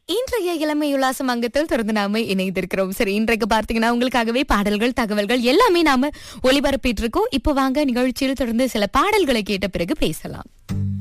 இன்றைய இளமை உல்லாசம் அங்கத்தில் தொடர்ந்து நாம இணைந்திருக்கிறோம். சரி, இன்றைக்கு பார்த்தீங்கன்னா உங்களுக்காகவே பாடல்கள், தகவல்கள் எல்லாமே நாம ஒளிபரப்பிட்டு இருக்கோம். இப்போ வாங்க நிகழ்ச்சியில் தொடர்ந்து சில பாடல்களை கேட்ட பிறகு பேசலாம்.